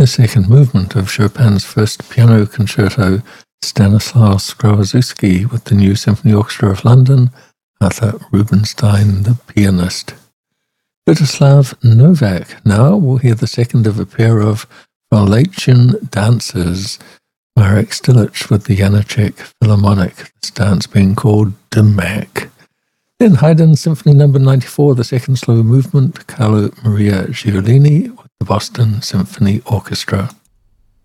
the second movement of Chopin's first piano concerto, Stanislaus Skrzyzewski with the New Symphony Orchestra of London, Arthur Rubinstein, the pianist. Sviatoslav Novak. Now we'll hear the second of a pair of Wallachian dances, Marek Stilic with the Janacek Philharmonic, this dance being called Demek. Then Haydn Symphony No. 94, the second slow movement, Carlo Maria Giolini with the Boston Symphony Orchestra.